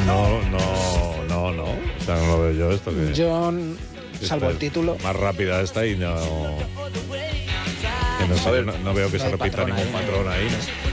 No. O sea, no lo veo yo esto. Que Yo, salvo el título... Más rápida esta y no... Que no, sé, no veo que se repita ningún patrón ahí,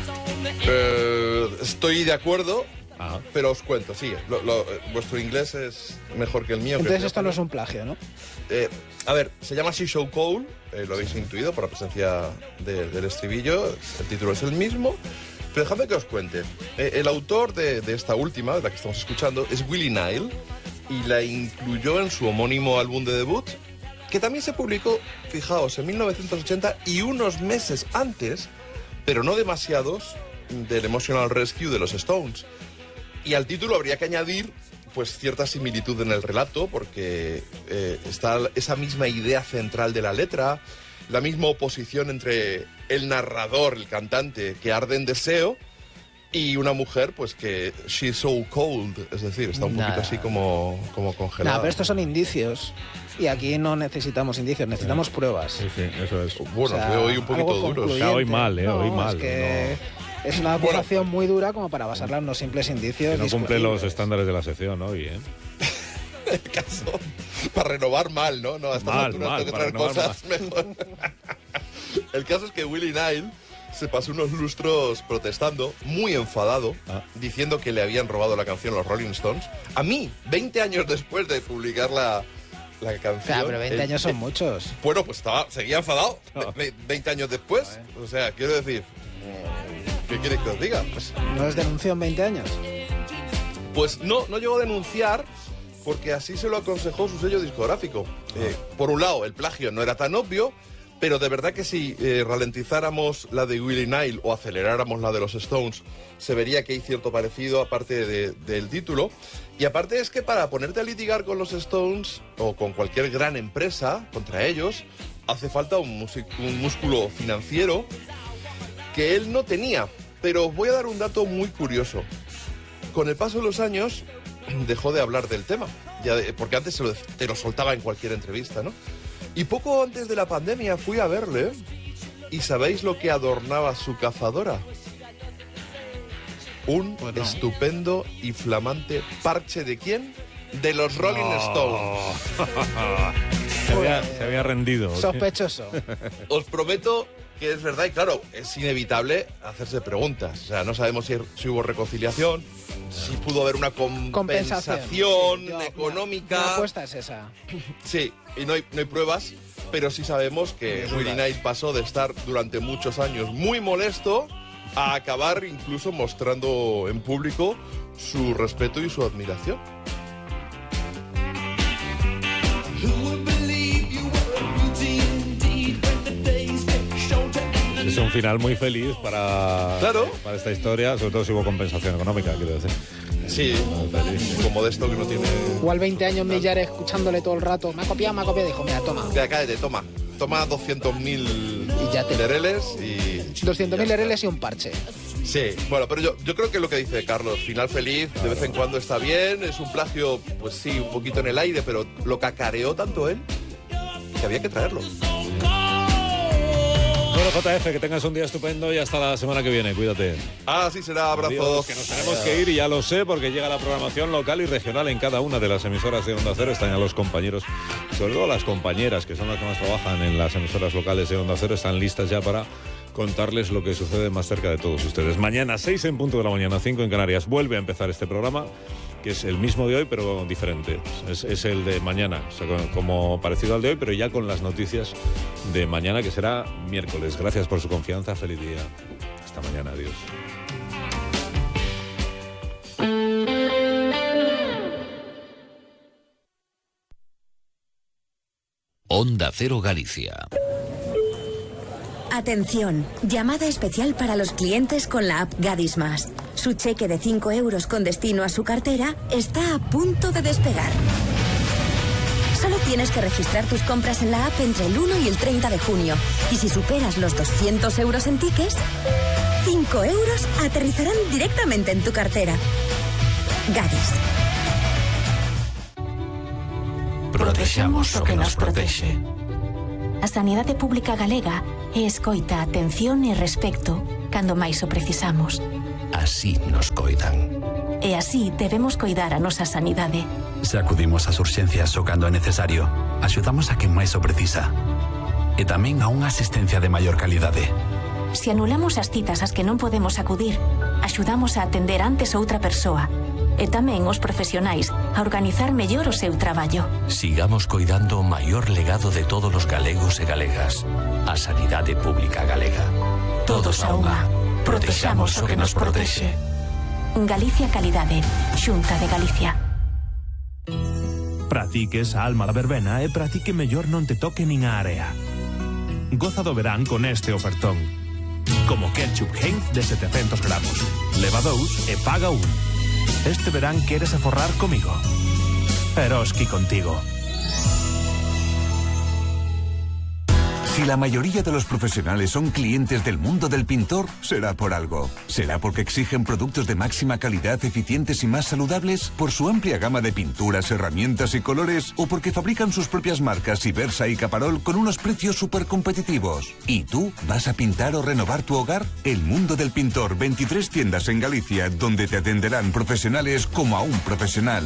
¿no? Estoy de acuerdo, pero os cuento, sí. Vuestro inglés es mejor que el mío. Entonces esto no es un plagio, ¿no? A ver, se llama She So Cold, lo habéis intuido por la presencia del estribillo, el título es el mismo. Pero dejadme que os cuente. El autor de esta última, de la que estamos escuchando, es Willie Nile, y la incluyó en su homónimo álbum de debut, que también se publicó, fijaos, en 1980 y unos meses antes, pero no demasiados, del Emotional Rescue de los Stones. Y al título habría que añadir pues cierta similitud en el relato, porque está esa misma idea central de la letra, la misma oposición entre el narrador, el cantante, que arde en deseo, y una mujer, pues que she's so cold, es decir, está un poquito así como congelada. Pero estos son indicios, y aquí no necesitamos indicios, necesitamos pruebas. Sí, eso es. Bueno, veo hoy un poquito duros. Hoy mal, hoy mal. Es que es una acusación muy dura como para basarla en unos simples indicios. Que no cumple los estándares de la sección hoy, El caso, para renovar mal, ¿no? A estas alturas tengo que traer cosas mejor. El caso es que Willie Nile se pasó unos lustros protestando, muy enfadado, diciendo que le habían robado la canción los Rolling Stones. A mí, 20 años después de publicar la canción... Claro, pero 20 años son muchos. Bueno, pues seguía enfadado 20 años después. O sea, quiero decir... ¿Qué quieres que os diga? Pues, ¿no es denunció en 20 años? Pues no llegó a denunciar, porque así se lo aconsejó su sello discográfico. Por un lado, el plagio no era tan obvio, pero de verdad que si ralentizáramos la de Willie Nile o aceleráramos la de los Stones, se vería que hay cierto parecido, aparte del título. Y aparte es que para ponerte a litigar con los Stones o con cualquier gran empresa contra ellos, hace falta un músculo financiero que él no tenía. Pero os voy a dar un dato muy curioso. Con el paso de los años dejó de hablar del tema, porque antes te lo soltaba en cualquier entrevista, ¿no? Y poco antes de la pandemia fui a verle, ¿y sabéis lo que adornaba su cazadora? Un estupendo y flamante parche ¿de quién? De los Rolling Stones. Se había rendido. Sospechoso. Os prometo que es verdad, y claro, es inevitable hacerse preguntas. O sea, no sabemos si hubo reconciliación, si pudo haber una compensación económica. La apuesta es esa. Sí, y no hay pruebas, pero sí sabemos que Willie Nile pasó de estar durante muchos años muy molesto a acabar incluso mostrando en público su respeto y su admiración. Es un final muy feliz para esta historia, sobre todo si hubo compensación económica, quiero decir. Sí, como de esto que no tiene... Igual 20 años Millares escuchándole todo el rato. Me ha copiado, dijo, mira, toma. Ya, cállate, toma 200.000 lereles y... 200.000 lereles y un parche. Sí, bueno, pero yo creo que lo que dice Carlos, final feliz, de vez en cuando está bien, es un plagio, pues sí, un poquito en el aire, pero lo cacareó tanto él que había que traerlo. Bueno, JF, que tengas un día estupendo y hasta la semana que viene, cuídate. Sí será, abrazos. Adiós, que nos tenemos que ir y ya lo sé, porque llega la programación local y regional en cada una de las emisoras de Onda Cero. Están ya los compañeros, sobre todo las compañeras, que son las que más trabajan en las emisoras locales de Onda Cero, están listas ya para contarles lo que sucede más cerca de todos ustedes. Mañana, 6 en punto de la mañana, 5 en Canarias, vuelve a empezar este programa, que es el mismo de hoy, pero diferente. Es el de mañana, o sea, como parecido al de hoy, pero ya con las noticias de mañana, que será miércoles. Gracias por su confianza, feliz día. Hasta mañana, adiós. Onda Cero Galicia. Atención, llamada especial para los clientes con la app Gadis Más. Su cheque de 5 euros con destino a su cartera está a punto de despegar. Solo tienes que registrar tus compras en la app entre el 1 y el 30 de junio. Y si superas los 200 euros en tickets, 5 euros aterrizarán directamente en tu cartera. Gadis. Protexamos o que nos protexe. A sanidade pública galega é escoita, atención e respecto cando máis o precisamos. Así nos coidan. e así debemos coidar a nosa sanidade. Se acudimos ás urxencias só cando é necesario, axudamos a quen máis o precisa. E tamén a unha asistencia de maior calidade. Se anulamos as citas ás que non podemos acudir, axudamos a atender antes outra persoa. E tamén os profesionais a organizar mellor o seu traballo. Sigamos coidando o maior legado de todos os galegos e galegas, a sanidade pública galega. Todos a unha. Protexamos o que nos protexe. Galicia Calidade, Xunta de Galicia. Practiques a alma da verbena e practique mellor non te toque nin a area. Goza do verán con este ofertón. Como ketchup Heinz de 700 gramos. Leva 2 e paga 1. Este verán quieres aforrar comigo. Eroski contigo. Si la mayoría de los profesionales son clientes del mundo del pintor, será por algo. ¿Será porque exigen productos de máxima calidad, eficientes y más saludables? ¿Por su amplia gama de pinturas, herramientas y colores? ¿O porque fabrican sus propias marcas Ibersa y Caparol con unos precios súper competitivos? ¿Y tú vas a pintar o renovar tu hogar? El mundo del pintor, 23 tiendas en Galicia, donde te atenderán profesionales como a un profesional.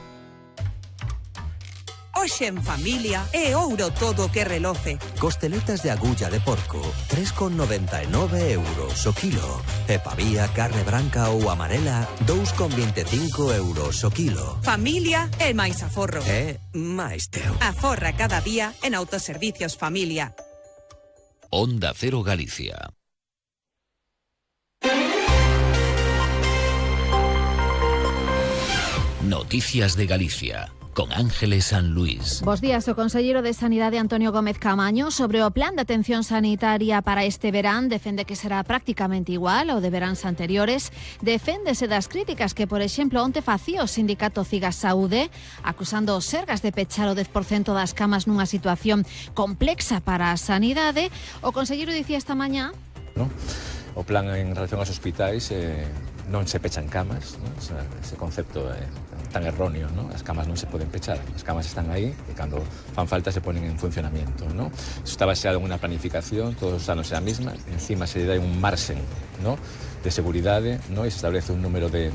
Hoxe en familia é ouro todo o que reloce. Costeletas de agulla de porco, 3,99 euros o kilo. E pavía, carne branca ou amarela, 2,25 euros o kilo. Familia é máis aforro. É máis teu. Aforra cada día en Autoservicios Familia. Onda Cero Galicia. Noticias de Galicia. Con Ángeles San Luis. Bos días, o conselleiro de Sanidade Antonio Gómez Camaño sobre o plan de atención sanitaria para este verán defende que será prácticamente igual ao de veráns anteriores. Deféndese das críticas que, por exemplo, onte facía o sindicato Cigas Saúde, acusando os Sergas de pechar o 10% das camas nunha situación complexa para a sanidade. O conselleiro dicía esta mañá... ¿No? O plan en relación aos hospitais non se pechan camas, ¿no? Ese concepto tan erróneo, ¿no? As camas non se poden pechar, as camas están aí e cando fan falta se ponen en funcionamiento, ¿no? Iso está baseado en unha planificación, todos os anos é a mesma, encima se dá un margen, ¿no? De seguridade, ¿no? E se establece un número de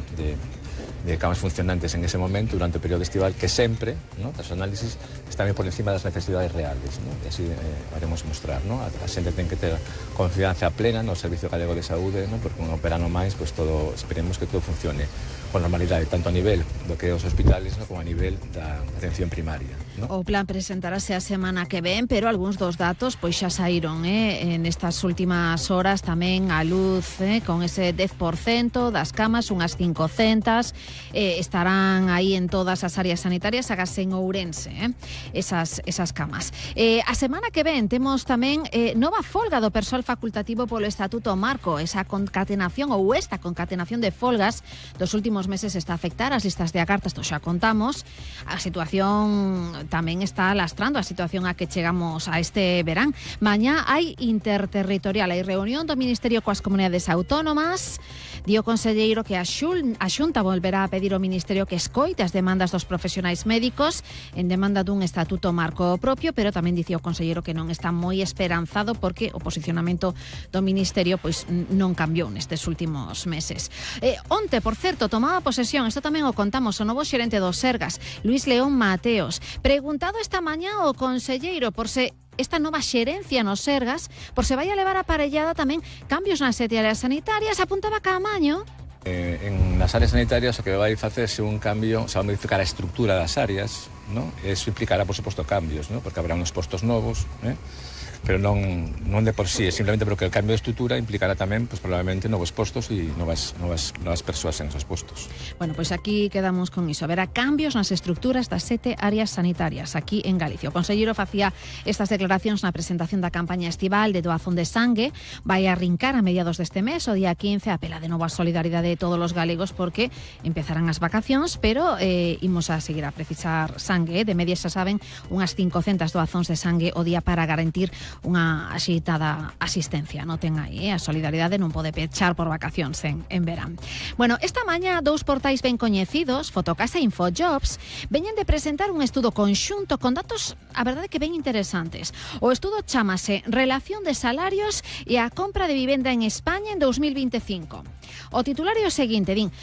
camas funcionantes en ese momento durante o período estival que sempre, ¿no? Os análisis están por encima das necesidades reales, ¿no? E así haremos mostrar, ¿no? A xente ten que ter confianza plena no Servicio Galego de Saúde, ¿no? Porque un operano máis, pues todo, esperemos que todo funcione con normalidade, tanto a nivel do que os hospitales, ¿no? Como a nivel da atención primaria, ¿no? O plan presentarase a semana que ven, pero algúns dos datos pois xa saíron en estas últimas horas tamén a luz, con ese 10% das camas, unhas 500, estarán aí en todas as áreas sanitarias, agás en Ourense, esas camas. A semana que ven temos tamén nova folga do persoal facultativo polo Estatuto Marco. Esa concatenación ou esta concatenación de folgas dos últimos meses está a afectar as listas de agartas, isto xa contamos. A situación tamén está lastrando a situación a que chegamos a este verán. Mañá hai interterritorial, hai reunión do Ministerio coas comunidades autónomas. Di o conselleiro que a Xunta volverá a pedir ao Ministerio que escoite as demandas dos profesionais médicos en demanda dun estatuto marco propio, pero tamén dice o conselleiro que non está moi esperanzado porque o posicionamento do Ministerio pois non cambiou nestes últimos meses. Onte, por certo, tomaba posesión, isto tamén o contamos, o novo xerente dos Sergas, Luis León Mateos. Preguntado esta mañá o conselleiro por se esta nova xerencia nos Sergas, por se vai a levar aparellada tamén cambios nas 7 áreas sanitarias, apuntaba Caamaño. En nas áreas sanitarias o que vai facerse un cambio, se vai modificar a estructura das áreas, ¿no? Eso implicará, por suposto, cambios, ¿no? Porque habrá unos postos novos, pero non de por sí, simplemente porque el cambio de estrutura implicará tamén, pues, probablemente novos postos e novas persoas en esos postos. Bueno, pois aquí quedamos con iso. Haberá cambios nas estructuras das 7 áreas sanitarias aquí en Galicia. O conselleiro facía estas declaracións na presentación da campaña estival de doazón de sangue. Vai arrincar a mediados deste mes, o día 15, apela de novo a solidaridade de todos os galegos porque empezarán as vacacións, pero imos a seguir a precisar sangue. De media, xa saben, unhas 500 doazóns de sangue o día para garantir unha axitada asistencia. Noten aí, a solidaridade non pode pechar por vacacións en verán. Bueno, esta mañá dous portais ben coñecidos, Fotocasa e Infojobs, veñen de presentar un estudo conxunto con datos, a verdade que ben interesantes. O estudo chámase Relación de salarios e a compra de vivenda en España en 2025. O titular é o seguinte, din: